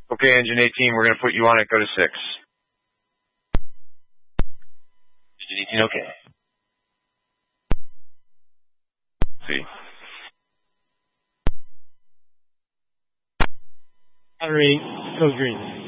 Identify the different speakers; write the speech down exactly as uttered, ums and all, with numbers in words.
Speaker 1: Okay, engine eighteen, we're going to put you on it. Go to six. Engine eighteen, okay. See.
Speaker 2: Battery, go green.